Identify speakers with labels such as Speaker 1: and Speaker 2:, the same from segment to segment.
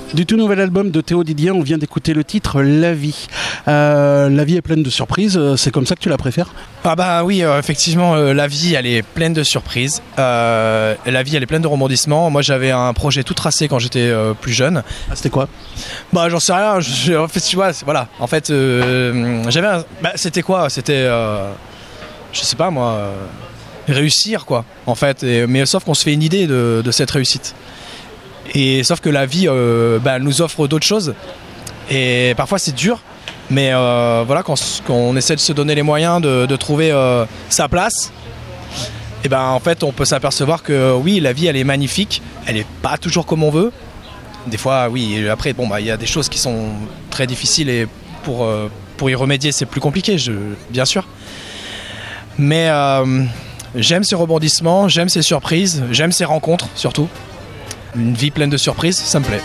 Speaker 1: Du tout nouvel album de Théo Didier, on vient d'écouter le titre La Vie. La vie est pleine de surprises, c'est comme ça que tu la préfères ?
Speaker 2: Ah bah oui, effectivement, la vie elle est pleine de surprises. La vie elle est pleine de rebondissements. Moi j'avais un projet tout tracé quand j'étais plus jeune.
Speaker 1: Ah, c'était quoi ?
Speaker 2: Bah j'en sais rien. En fait, tu vois, voilà. En fait, j'avais un. Bah, c'était quoi ? C'était, je sais pas moi, réussir quoi. En fait, mais sauf qu'on se fait une idée de cette réussite. Et sauf que la vie, elle nous offre d'autres choses. Et parfois c'est dur. Mais voilà, quand on essaie de se donner les moyens de trouver sa place, et ben en fait on peut s'apercevoir que oui, la vie elle est magnifique, elle est pas toujours comme on veut. Des fois oui, et après bon bah il y a des choses qui sont très difficiles et pour y remédier c'est plus compliqué, bien sûr. Mais j'aime ces rebondissements, j'aime ces surprises, j'aime ces rencontres surtout. Une vie pleine de surprises, ça me plaît.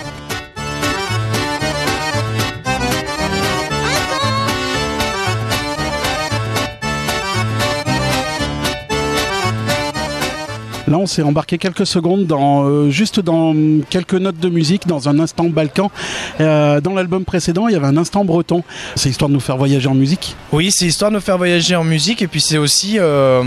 Speaker 1: Là, on s'est embarqué quelques secondes juste dans quelques notes de musique, dans un instant balkan. Dans l'album précédent, il y avait un instant breton. C'est histoire de nous faire voyager en musique ?
Speaker 2: Oui, c'est histoire de nous faire voyager en musique et puis c'est aussi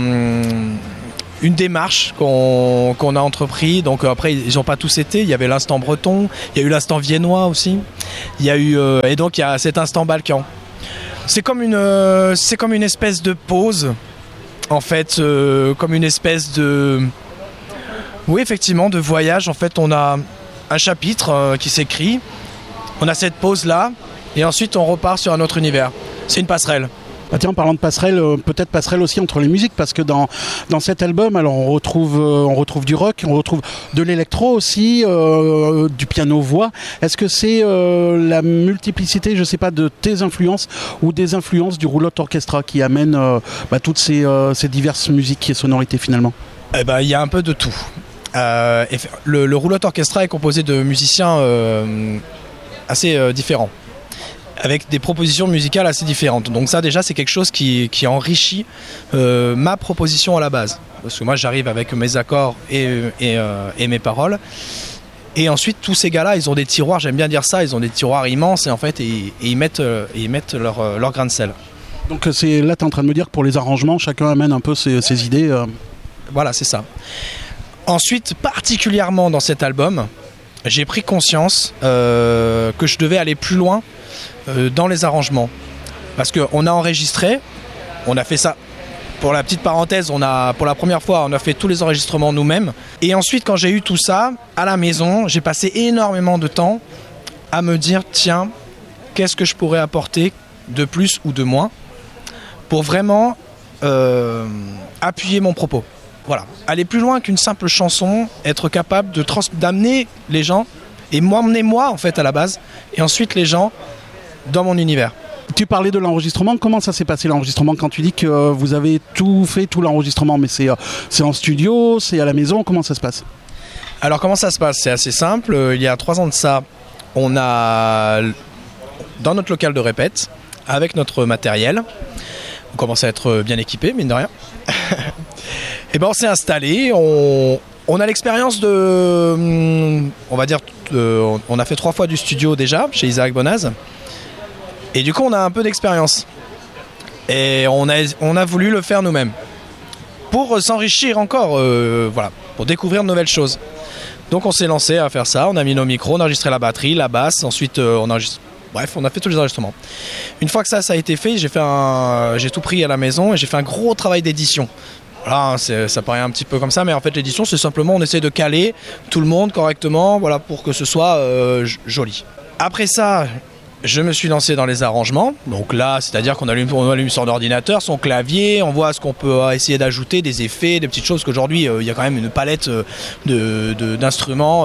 Speaker 2: une démarche qu'on a entrepris. Donc après, ils n'ont pas tous été. Il y avait l'instant breton, il y a eu l'instant viennois aussi. Il y a eu et donc il y a cet instant balkan. C'est comme une espèce de pause, en fait, comme une espèce de, oui effectivement, de voyage. En fait, on a un chapitre qui s'écrit. On a cette pause là, et ensuite on repart sur un autre univers. C'est une passerelle.
Speaker 1: Ah tiens, en parlant de passerelle, peut-être passerelle aussi entre les musiques, parce que dans cet album, alors on retrouve du rock, on retrouve de l'électro aussi, du piano-voix. Est-ce que c'est la multiplicité, je sais pas, de tes influences ou des influences du roulotte orchestra qui amène toutes ces diverses musiques et sonorités finalement ?
Speaker 2: Eh ben, il y a un peu de tout. Le roulotte orchestra est composé de musiciens assez différents, avec des propositions musicales assez différentes. Donc ça déjà c'est quelque chose qui enrichit ma proposition à la base. Parce que moi j'arrive avec mes accords et mes paroles. Et ensuite tous ces gars-là ils ont des tiroirs, j'aime bien dire ça, ils ont des tiroirs immenses et en fait ils mettent leur grain de sel.
Speaker 1: Donc là tu es en train de me dire que pour les arrangements chacun amène un peu ses idées.
Speaker 2: Voilà, c'est ça. Ensuite, particulièrement dans cet album, j'ai pris conscience que je devais aller plus loin dans les arrangements. Parce qu'on a enregistré, on a fait ça, pour la petite parenthèse, pour la première fois, on a fait tous les enregistrements nous-mêmes. Et ensuite, quand j'ai eu tout ça, à la maison, j'ai passé énormément de temps à me dire, tiens, qu'est-ce que je pourrais apporter de plus ou de moins pour vraiment appuyer mon propos. Voilà, aller plus loin qu'une simple chanson, être capable d'amener les gens et m'emmener moi en fait à la base, et ensuite les gens dans mon univers.
Speaker 1: Tu parlais de l'enregistrement, comment ça s'est passé l'enregistrement quand tu dis que vous avez tout l'enregistrement, mais c'est en studio, c'est à la maison, comment ça se passe ?
Speaker 2: Alors comment ça se passe ? C'est assez simple, il y a 3 ans de ça, on a dans notre local de répète, avec notre matériel, on commence à être bien équipé, mine de rien. Et ben on s'est installé, on a l'expérience on a fait 3 fois du studio déjà chez Isaac Bonaz. Et du coup, on a un peu d'expérience. Et on a voulu le faire nous-mêmes. Pour s'enrichir encore, pour découvrir de nouvelles choses. Donc on s'est lancé à faire ça, on a mis nos micros, on a enregistré la batterie, la basse, ensuite on a fait tous les enregistrements. Une fois que ça a été fait, j'ai tout pris à la maison et j'ai fait un gros travail d'édition. Voilà, ça paraît un petit peu comme ça, mais en fait l'édition c'est simplement on essaie de caler tout le monde correctement, voilà, pour que ce soit joli. Après ça, je me suis lancé dans les arrangements. Donc là, c'est-à-dire qu'on allume son ordinateur, son clavier, on voit ce qu'on peut essayer d'ajouter, des effets, des petites choses, qu'aujourd'hui il y a quand même une palette d'instruments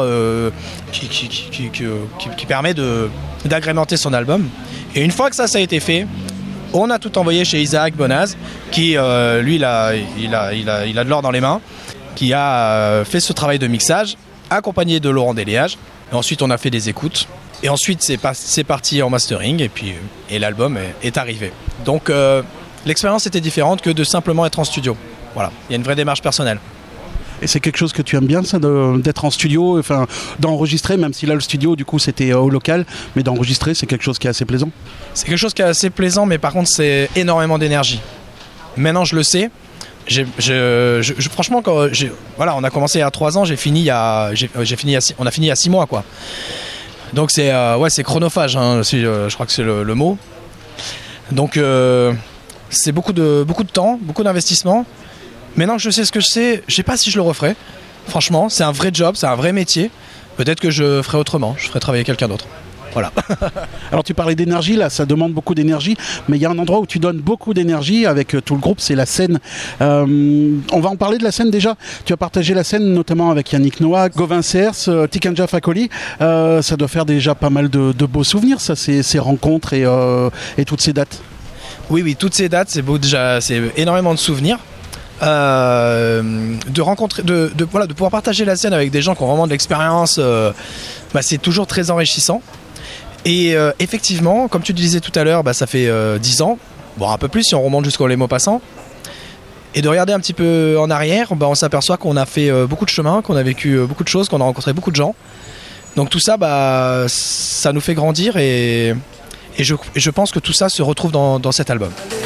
Speaker 2: qui permet d'agrémenter son album. Et une fois que ça a été fait, on a tout envoyé chez Isaac Bonaz, qui lui il a de l'or dans les mains, qui a fait ce travail de mixage, accompagné de Laurent Deléage. Et ensuite on a fait des écoutes. Et ensuite c'est parti en mastering et l'album est arrivé. Donc l'expérience était différente que de simplement être en studio. Voilà, il y a une vraie démarche personnelle.
Speaker 1: Et c'est quelque chose que tu aimes bien, ça, d'être en studio, enfin, d'enregistrer, même si là le studio du coup c'était au local, mais d'enregistrer c'est quelque chose qui est assez plaisant.
Speaker 2: C'est quelque chose qui est assez plaisant, mais par contre c'est énormément d'énergie. Maintenant je le sais. Franchement, voilà, on a commencé il y a 3 ans, on a fini il y a 6 mois, quoi. Donc c'est chronophage, hein, je crois que c'est le mot. Donc c'est beaucoup de temps, beaucoup d'investissement. Maintenant que je sais ce que je sais pas si je le referai. Franchement, c'est un vrai job, c'est un vrai métier. Peut-être que je ferai autrement, je ferai travailler quelqu'un d'autre. Voilà.
Speaker 1: Alors tu parlais d'énergie, là ça demande beaucoup d'énergie, mais il y a un endroit où tu donnes beaucoup d'énergie avec tout le groupe, c'est la scène. On va en parler de la scène déjà. Tu as partagé la scène notamment avec Yannick Noah, Gauvin Cers, Tikanja Fakoli. Ça doit faire déjà pas mal de beaux souvenirs, ça, ces rencontres et toutes ces dates.
Speaker 2: Oui, toutes ces dates, c'est beau, déjà, c'est énormément de souvenirs. De rencontrer, de pouvoir partager la scène avec des gens qui ont vraiment de l'expérience, c'est toujours très enrichissant. Et effectivement, comme tu disais tout à l'heure, ça fait 10 ans, un peu plus si on remonte jusqu'au Les Maupassants. Et de regarder un petit peu en arrière, on s'aperçoit qu'on a fait beaucoup de chemin, qu'on a vécu beaucoup de choses, qu'on a rencontré beaucoup de gens. Donc tout ça, ça nous fait grandir et je pense que tout ça se retrouve dans cet album.